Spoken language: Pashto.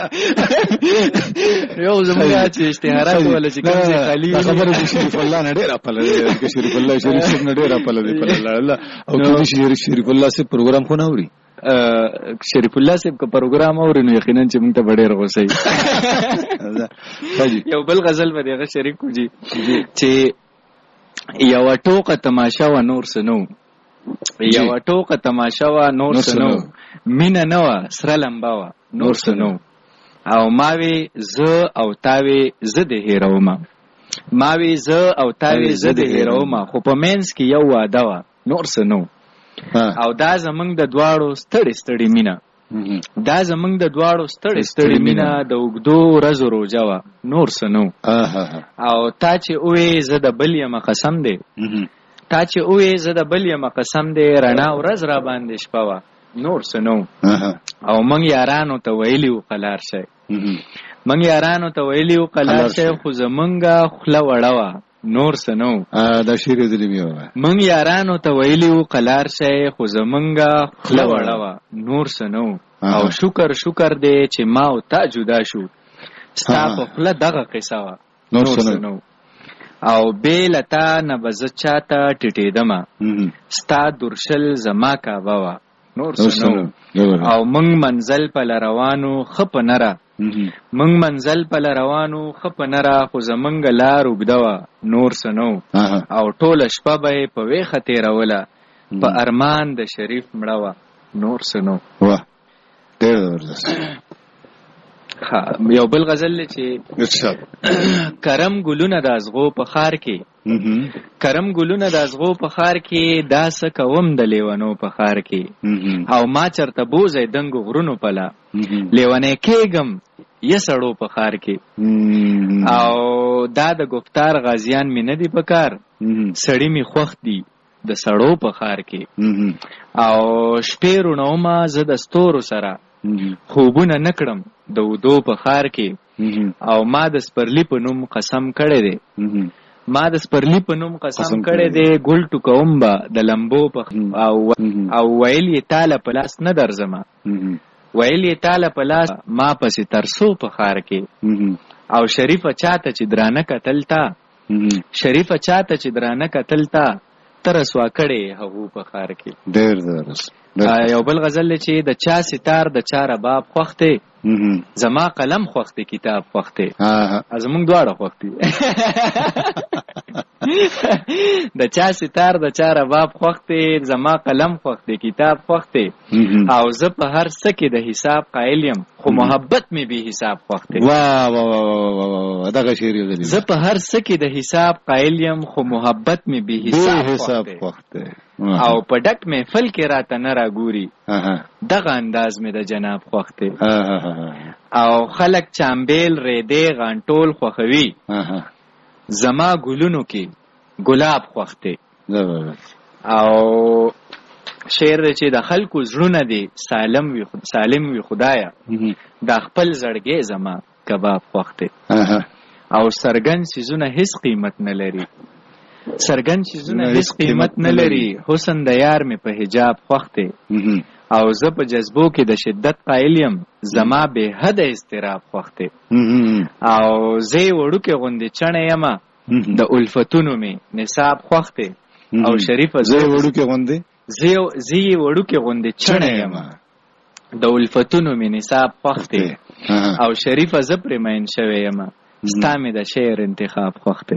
یو زموږ چې اشتهارات ولا چې کوم ځای خالی وي خبره د شریف الله نه ډېره پله دی که شریف الله شریف صاحب نه ډېره پله دی الله او ته شریف الله صاحب پروګرام خو نه اوري شریف الله صاحب که پروګرام اوري نو یقینا چې موږ ته به ډېر غوسه وي. یو بل غزل به دغه شریک کوجي چې یو ټوکه تماشا و نور سنو یو ټوکه تماشا و نور سنو مینه نه وه سره لمبه وه نور سنو او ماوی زه او تاوی زه دې هېرومه ماوی زه او تاوی زه دې هېرومه خو په منځ کې یو واده وه نور سنو او دا زمونږ د دواړو ستړې ستړې مینه دا زمونږ د دواړو ستړې ستړې مینه د اوږدو ورځو روژه وه نور سنو او تا چې اوې زه د بل یم قسم دی تا چې اوې زه د بل یم قسم دی رڼا ورځ را باندې شپه وه نور سنو او موږ یارانو ته ویلي وو قلار شئ موږ یارانو ته ویلي وو قلار شئ خو زمونږه خوله وړه وه نور سنو دا شعر یې دلې بیا وایه موږ یارانو ته ویلي وو قلار شئ خو زمونږه خوله وړه وه نور سنو او شکر شکر دی چې ما او تا جدا شو ستا په خوله دغه قصه وه نور سنو او بې له تا نه به زه چاته ټیټېدمه ستا درشل زما کعبه وه نور سنو او موږ منزل په لروانو ښه په نره موږ منزل په لروانو ښه په نره خو زمونږ لار اوږده وه نور سنو او ټوله شپه به یې په ویښه تېروله په ارمان د شریف مړه وه نور سنو. واه ډېر زبردست. یو بل غزل دی چې کرم ګلونه د ازغو په ښار کې کرم ګلونه د ازغو په ښار کې دا څه کوم د لیونو په ښار کې او ما چرته بوځی دنګو غرونو پله لیونی کېږم یه سړو په ښار کې او دا د گفتار غازیان مې نه دي په کار سړي مې خوښ دي د سړو په ښار کې او شپې روڼومه زه د ستورو سره خوبونه نکړم د ودو په ښار کې او ما د سپرلی په نوم قسم کړی دی ما د سپرلی په نوم قسم کړی دی ګل ټوکوم به د لمبو په او ویل یې تاله په لاس نه درځمه ویل یې تاله په لاس ما پسې ترسو په ښار کې او شریفه چاته چې درانه کتل تا شریفه چاته چې درانه کتل تا ته رسوا کړې هغو په ښار کې. ډېر زبردست. یو بل غزل دی چې د چا ستار د چا رباب خوښ دی زما قلم خوښ دی کتاب خوښ دی زمونږ دواړه خوښ دي د چا ستار د چا رباب خوښ دی زما قلم خوښ دی کتاب خوښ دی او زه په هر څه کې د حساب قایل یم خو محبت مې بې حساب خوښ دی. واه واه واه دغه شعر یې زه په هر څه کې د حساب قایل یم خو محبت مې بې حساب خوښ دی او په ډک محفل کې راته نه راګوري دغه انداز مې د جناب خوښ دی او خلک چامبیل ریدې غانټول خوښوي زما ګلونو کې ګلاب خوښ دی. او شعر دی چې د خلکو زړونه دی سالم وي خدایا دا خپل زړګی زما کباب خوښ دی او سرګن څیزونه هیڅ قیمت نه لري سرګن چیزونه هیڅ قیمت نه لري حسن د یار مې په حجاب خوښ دی او زه په جذبو کې د شدت قایل یم زما بې حده اضطراب خوښ دی او زه یې وړوکې غوندې چڼه یمه د الفتونو مې نصاب خوښ دی او شریفه زه یې وړوکې غوندې چڼه یمه د الفتونو مې نصاب خوښ دی او شریفه زه پرې مین شوی یمه ستا مې د شعر انتخاب خوښ دی.